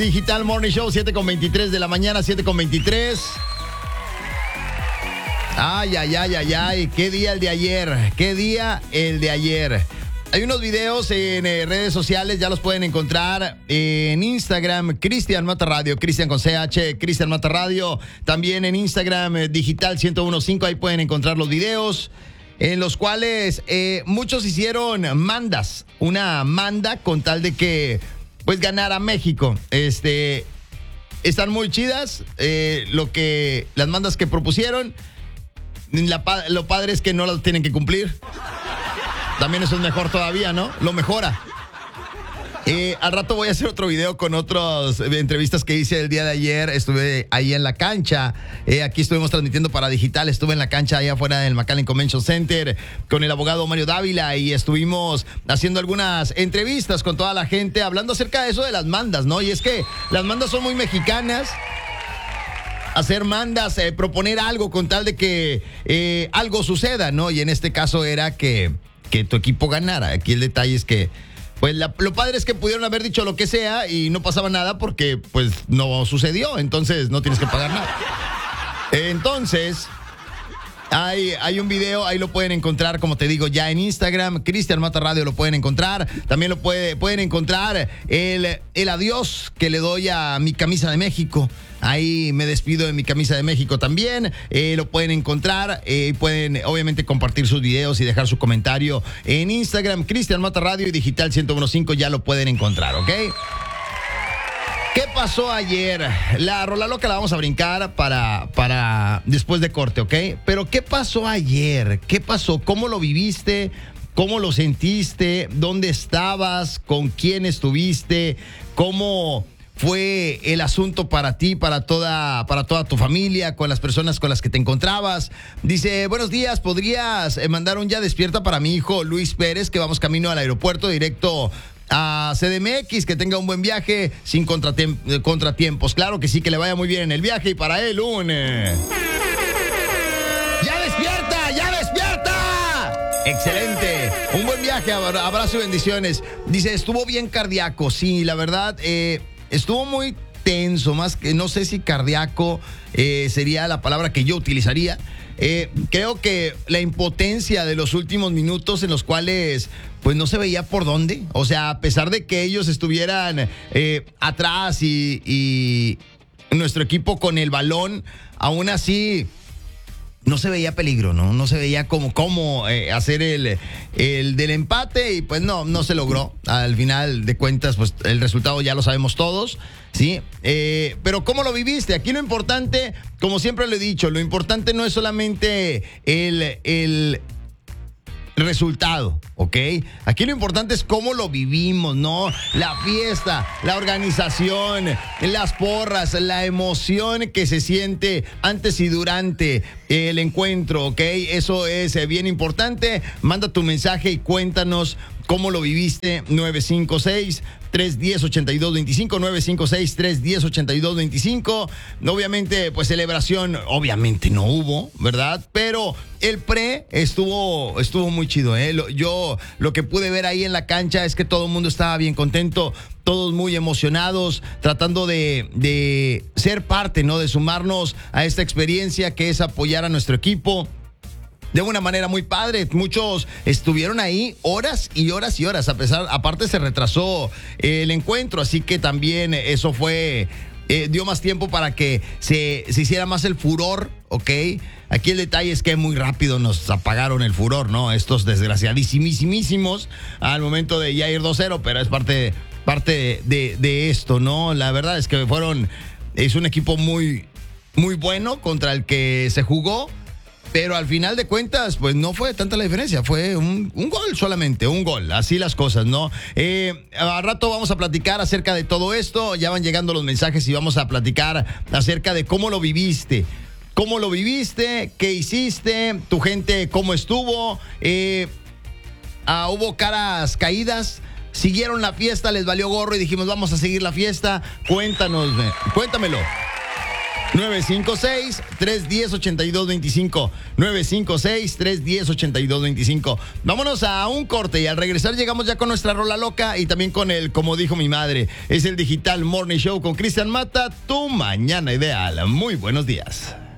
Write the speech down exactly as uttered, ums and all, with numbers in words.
Digital Morning Show, siete con veintitrés de la mañana, siete con veintitrés. Ay, ay, ay, ay, ay, qué día el de ayer, qué día el de ayer. Hay unos videos en eh, redes sociales, ya los pueden encontrar en Instagram, Cristian Mata Radio, Cristian con C H, Cristian Mata Radio. También en Instagram, eh, Digital ciento uno punto cinco, ahí pueden encontrar los videos en los cuales eh, muchos hicieron mandas, una manda con tal de que pues ganara México. Este, están muy chidas, eh, lo que, las mandas que propusieron. La, lo padre es que no las tienen que cumplir. También eso es mejor todavía, ¿no? Lo mejora. Eh, al rato voy a hacer otro video con otras entrevistas que hice el día de ayer. Estuve ahí en la cancha. Eh, aquí estuvimos transmitiendo para Digital. Estuve en la cancha allá afuera del McAllen Convention Center con el abogado Mario Dávila y estuvimos haciendo algunas entrevistas con toda la gente hablando acerca de eso de las mandas, ¿no? Y es que las mandas son muy mexicanas. Hacer mandas, eh, proponer algo con tal de que eh, algo suceda, ¿no? Y en este caso era que, que tu equipo ganara. Aquí el detalle es que pues la, lo padre es que pudieron haber dicho lo que sea y no pasaba nada porque pues no sucedió, entonces no tienes que pagar nada. Entonces, hay, hay un video, ahí lo pueden encontrar, como te digo, ya en Instagram, Cristian Mata Radio lo pueden encontrar. También lo puede, pueden encontrar el, el adiós que le doy a mi camisa de México. Ahí me despido de mi camisa de México también. Eh, lo pueden encontrar. Eh, pueden, obviamente, compartir sus videos y dejar su comentario en Instagram, Cristian Mata Radio y Digital ciento uno punto cinco. Ya lo pueden encontrar, ¿ok? ¿Qué pasó ayer? La rola loca la vamos a brincar para, para después de corte, ¿ok? Pero ¿qué pasó ayer? ¿Qué pasó? ¿Cómo lo viviste? ¿Cómo lo sentiste? ¿Dónde estabas? ¿Con quién estuviste? ¿Cómo fue el asunto para ti, para toda, para toda tu familia, con las personas con las que te encontrabas? Tiene, buenos días, ¿podrías mandar un ya despierta para mi hijo Luis Pérez, que vamos camino al aeropuerto directo a C D M X, que tenga un buen viaje sin contratiem- contratiempos? Claro que sí, que le vaya muy bien en el viaje y para él un... Eh... ¡Ya despierta! ¡Ya despierta! ¡Excelente! Un buen viaje, abrazo y bendiciones. Dice, estuvo bien cardíaco. Sí, la verdad, eh, estuvo muy tenso, más que no sé si cardíaco eh, sería la palabra que yo utilizaría. Eh, creo que la impotencia de los últimos minutos en los cuales pues no se veía por dónde, o sea, a pesar de que ellos estuvieran eh, atrás y, y nuestro equipo con el balón, aún así no se veía peligro, ¿no? No se veía como cómo eh, hacer el, el del empate y pues no, no se logró. Al final de cuentas, pues el resultado ya lo sabemos todos, ¿sí? Eh, pero ¿cómo lo viviste? Aquí lo importante, como siempre lo he dicho, lo importante no es solamente el... el resultado, ¿ok? Aquí lo importante es cómo lo vivimos, ¿no? La fiesta, la organización, las porras, la emoción que se siente antes y durante el encuentro, ¿ok? Eso es bien importante. Manda tu mensaje y cuéntanos cómo lo viviste. nueve cinco seis, tres uno cero, ocho dos dos cinco, nueve cinco seis, tres uno cero, ocho dos dos cinco. Obviamente, pues celebración, obviamente no hubo, ¿verdad? Pero el pre estuvo, estuvo muy chido, ¿eh? Lo, yo lo que pude ver ahí en la cancha es que todo el mundo estaba bien contento, todos muy emocionados, tratando de, de ser parte, ¿no? De sumarnos a esta experiencia que es apoyar a nuestro equipo de una manera muy padre. Muchos estuvieron ahí horas y horas y horas. A pesar, aparte se retrasó el encuentro, así que también eso fue, eh, dio más tiempo para que se, se hiciera más el furor, ¿ok? Aquí el detalle es que muy rápido nos apagaron el furor, ¿no? Estos desgraciadísimísimos al momento de ya ir dos cero, pero es parte, parte de, de esto, ¿no? La verdad es que fueron, es un equipo muy, muy bueno contra el que se jugó. Pero al final de cuentas, pues no fue tanta la diferencia, fue un, un gol solamente, un gol, así las cosas, ¿no? Eh, a rato vamos a platicar acerca de todo esto, ya van llegando los mensajes y vamos a platicar acerca de cómo lo viviste. ¿Cómo lo viviste? ¿Qué hiciste? ¿Tu gente cómo estuvo? Eh, ah, ¿Hubo caras caídas? ¿Siguieron la fiesta? ¿Les valió gorro y dijimos vamos a seguir la fiesta? Cuéntanos, cuéntamelo. nueve cinco seis, tres uno cero, ocho dos dos cinco. nueve cinco seis, tres uno cero, ocho dos dos cinco. Vámonos a un corte y al regresar llegamos ya con nuestra rola loca y también con el Como Dijo Mi Madre. Es el Digital Morning Show con Cristian Mata, tu mañana ideal. Muy buenos días.